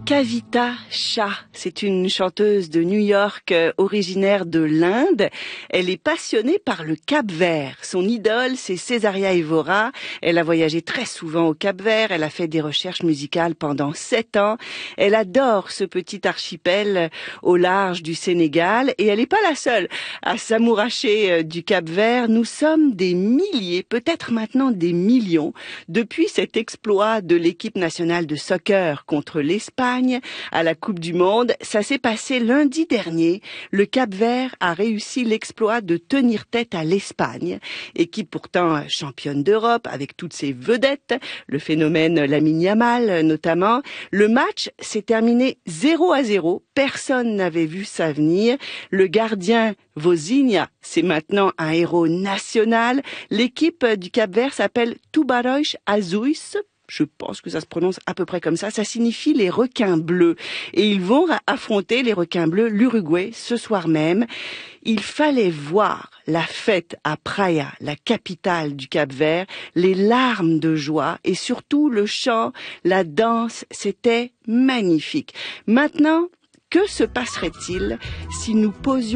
Kavita Shah, c'est une chanteuse de New York originaire de l'Inde. Elle est passionnée par le Cap-Vert. Son idole, c'est Cesaria Evora. Elle a voyagé très souvent au Cap-Vert. Elle a fait des recherches musicales pendant 7 ans. Elle adore ce petit archipel au large du Sénégal. Et elle n'est pas la seule à s'amouracher du Cap-Vert. Nous sommes des milliers, peut-être maintenant des millions, depuis cet exploit de l'équipe nationale de soccer contre l'Espagne à la Coupe du Monde. Ça s'est passé lundi dernier. Le Cap-Vert a réussi l'exploit de tenir tête à l'Espagne, équipe pourtant championne d'Europe avec toutes ses vedettes, le phénomène Lamine Yamal notamment. Le match s'est terminé 0-0. Personne n'avait vu ça venir. Le gardien Vozinha, c'est maintenant un héros national. L'équipe du Cap-Vert s'appelle Tubarões Azuis. Je pense que ça se prononce à peu près comme ça. Ça signifie les requins bleus. Et ils vont affronter les requins bleus, l'Uruguay, ce soir même. Il fallait voir la fête à Praia, la capitale du Cap-Vert, les larmes de joie et surtout le chant, la danse. C'était magnifique. Maintenant, que se passerait-il si nous posions